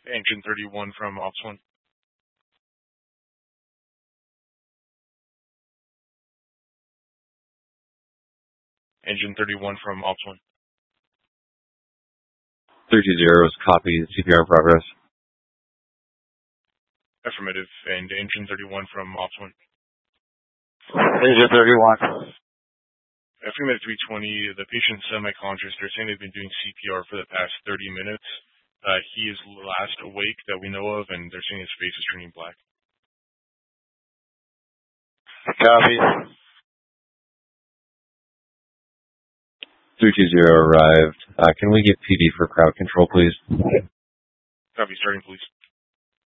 Engine 31 from Ops 1. Engine 31 from Ops 1. 320 copy, CPR in progress. Affirmative. And Engine 31 from Ops 1. Engine 31. Affirmative 320, the patient's semi-conscious. They're saying they've been doing CPR for the past 30 minutes. He is last awake that we know of, and they're saying his face is turning black. Copy. 320 arrived. Can we get PD for crowd control, please? Copy, starting police.